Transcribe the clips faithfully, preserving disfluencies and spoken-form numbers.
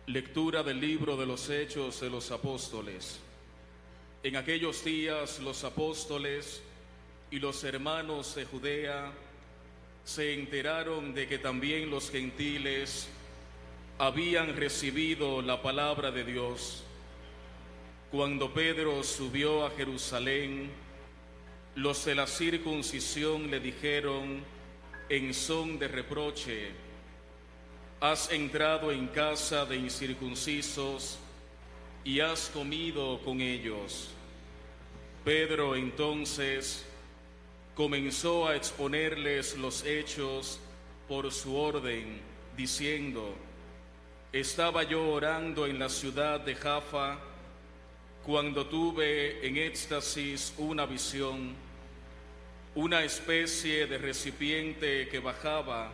Lectura del libro de los Hechos de los Apóstoles. En aquellos días los apóstoles y los hermanos de Judea se enteraron de que también los gentiles habían recibido la palabra de Dios. Cuando Pedro subió a Jerusalén, los de la circuncisión le dijeron en son de reproche: has entrado en casa de incircuncisos y has comido con ellos. Pedro entonces comenzó a exponerles los hechos por su orden, diciendo: estaba yo orando en la ciudad de Jaffa cuando tuve en éxtasis una visión, una especie de recipiente que bajaba,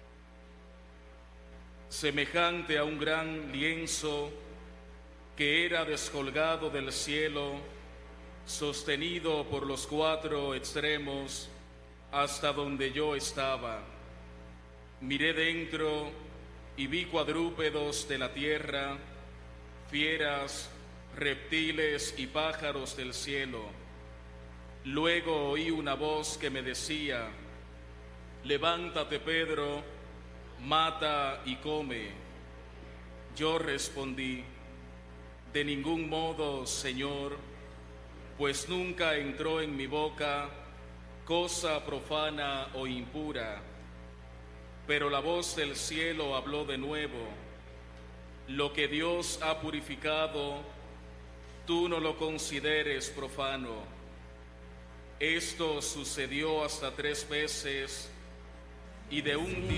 semejante a un gran lienzo que era descolgado del cielo, sostenido por los cuatro extremos hasta donde yo estaba. Miré dentro y vi cuadrúpedos de la tierra, fieras, reptiles y pájaros del cielo. Luego oí una voz que me decía: levántate, Pedro, mata y come. Yo respondí: de ningún modo, Señor, pues nunca entró en mi boca cosa profana o impura. Pero la voz del cielo habló de nuevo: lo que Dios ha purificado, tú no lo consideres profano. Esto sucedió hasta tres veces, y de un día